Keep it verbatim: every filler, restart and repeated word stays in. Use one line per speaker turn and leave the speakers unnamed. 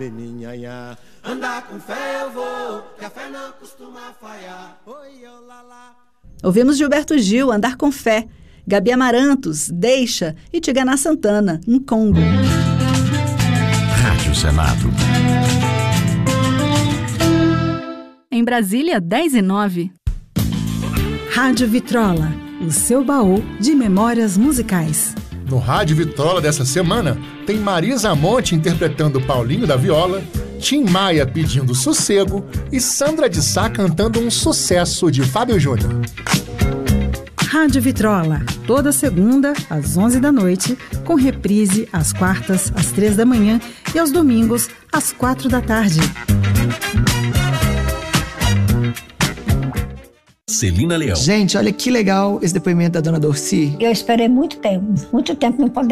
meninhanhá. Andar com fé eu vou, que a fé não costuma falhar. Oi, olá, lá.
Ouvimos Gilberto Gil, Andar com Fé. Gabi Amarantos, Deixa. E Tigana Santana, Um Congo.
Rádio Senado.
Em Brasília, dez e nove.
Rádio Vitrola, o seu baú de memórias musicais.
No Rádio Vitrola dessa semana, tem Marisa Monte interpretando Paulinho da Viola, Tim Maia pedindo Sossego e Sandra de Sá cantando um sucesso de Fábio Júnior.
Rádio Vitrola, toda segunda às onze da noite, com reprise às quartas às três da manhã e aos domingos às quatro da tarde.
Celina Leão.
Gente, olha que legal esse depoimento da dona Dorci.
Eu esperei muito tempo, muito tempo não poder